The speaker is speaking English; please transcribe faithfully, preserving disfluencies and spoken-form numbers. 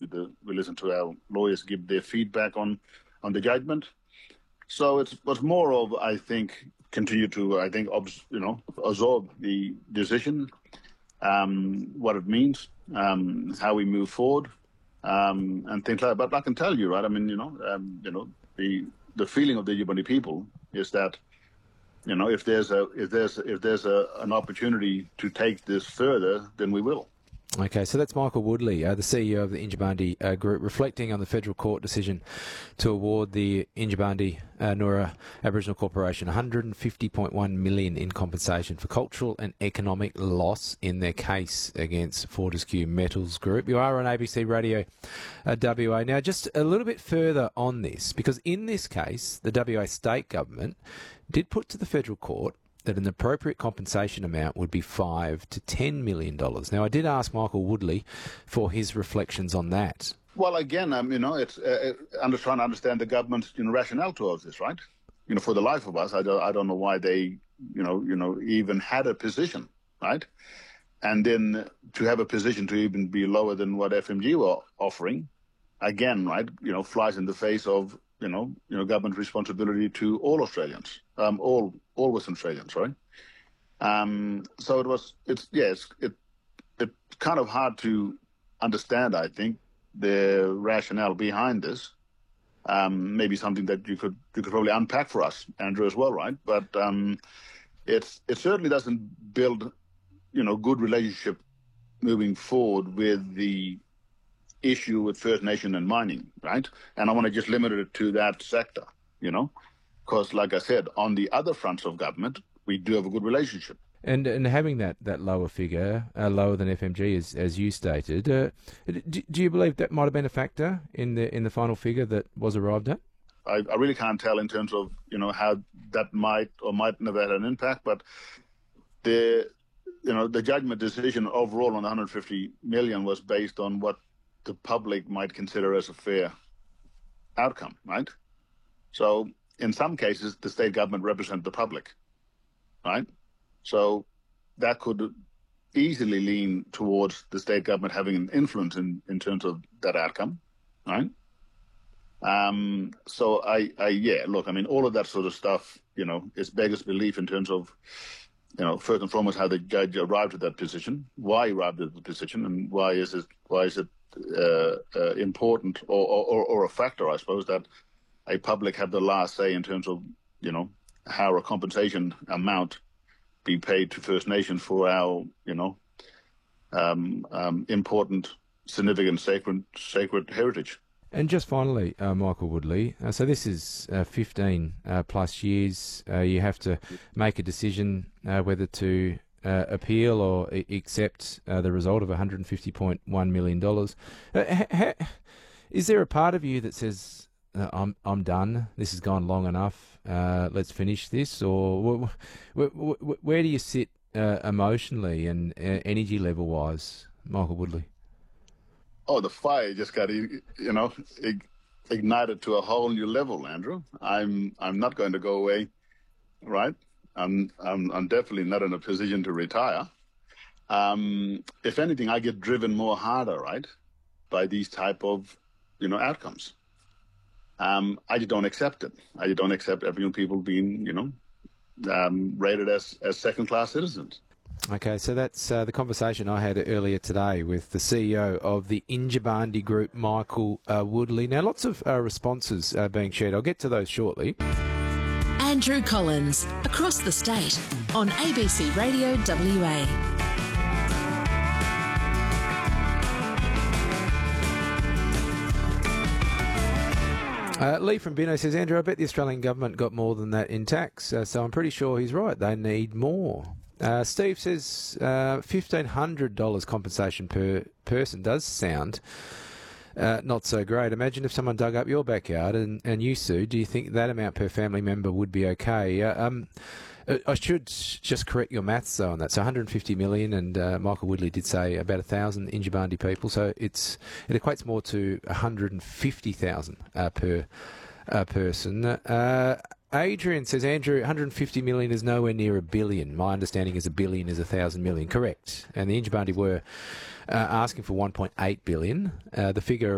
with the, we listen to our lawyers give their feedback on, on the judgment. So it was more of, I think, continue to, I think, obs, you know, absorb the decision, um, what it means, um, how we move forward, um, and things like that. But I can tell you, right? I mean, you know, um, you know, the the feeling of the Yubani people is that, you know, if there's a if there's if there's a, an opportunity to take this further, then we will. Okay, so that's Michael Woodley, uh, the C E O of the Injibandi uh, Group, reflecting on the federal court decision to award the Injibandi uh, Nura Aboriginal Corporation one hundred fifty point one million dollars in compensation for cultural and economic loss in their case against Fortescue Metals Group. You are on A B C Radio uh, W A. Now, just a little bit further on this, because in this case, the W A state government did put to the federal court that an appropriate compensation amount would be five to ten million dollars. Now, I did ask Michael Woodley for his reflections on that. Well, again, um, you know, it's uh, I'm just trying to understand the government's, you know, rationale towards this, right? You know, for the life of us, I don't, I don't know why they, you know, you know, even had a position, right? And then to have a position to even be lower than what F M G were offering, again, right? You know, flies in the face of, you know, you know, government responsibility to all Australians, um, all all Western Australians, right? Um, so it was, it's yes, it it's kind of hard to understand, I think, the rationale behind this. Um, maybe something that you could you could probably unpack for us, Andrew, as well, right? But um, it's it certainly doesn't build, you know, good relationship moving forward with the issue with First Nation and mining, right? And I want to just limit it to that sector, you know, because, like I said, on the other fronts of government, we do have a good relationship. And and having that, that lower figure, uh, lower than F M G, as as you stated, uh, do, do you believe that might have been a factor in the in the final figure that was arrived at? I, I really can't tell in terms of, you know, how that might or mightn't have had an impact, but the you know the judgment decision overall on one hundred fifty million was based on what the public might consider as a fair outcome, right? So in some cases, the state government represents the public, right? So that could easily lean towards the state government having an influence in, in terms of that outcome, right? Um, so I, I, yeah, look, I mean, all of that sort of stuff, you know, is beggars belief in terms of, you know, first and foremost, how the judge arrived at that position, why he arrived at the position, and why is it, why is it uh, uh, important or, or, or a factor, I suppose, that a public have the last say in terms of, you know, how a compensation amount be paid to First Nations for our, you know, um, um, important, significant, sacred, sacred heritage. And just finally, uh, Michael Woodley, uh, so this is uh, fifteen uh, plus years. Uh, you have to make a decision uh, whether to uh, appeal or I- accept uh, the result of one hundred fifty point one million dollars. Uh, ha- ha- is there a part of you that says, uh, I'm I'm done, this has gone long enough, uh, let's finish this? Or wh- wh- wh- where do you sit uh, emotionally and uh, energy level-wise, Michael Woodley? Oh, the fire just got, you know, ignited to a whole new level, Andrew. I'm I'm not going to go away, right? I'm I'm I'm definitely not in a position to retire. Um, if anything, I get driven more harder, right, by these type of, you know, outcomes. Um, I just don't accept it. I just don't accept Aboriginal people being, you know, um, rated as as second-class citizens. Okay, so that's uh, the conversation I had earlier today with the C E O of the Injibandi Group, Michael uh, Woodley. Now, lots of uh, responses uh, being shared. I'll get to those shortly. Andrew Collins, across the state, on A B C Radio W A. Uh, Lee from Bino says, Andrew, I bet the Australian government got more than that in tax, uh, so I'm pretty sure he's right. They need more. Uh, Steve says uh, fifteen hundred dollars compensation per person does sound uh, not so great. Imagine if someone dug up your backyard and, and you sued. Do you think that amount per family member would be okay? Uh, um, I should just correct your maths though on that. So one hundred fifty million, and uh, Michael Woodley did say about one thousand Injibandi people. So it's it equates more to one hundred fifty thousand uh, per uh, person. Uh, Adrian says, Andrew, one hundred fifty million is nowhere near a billion. My understanding is a billion is a thousand million. Correct. And the Injibandi were uh, asking for one point eight billion. Uh, the figure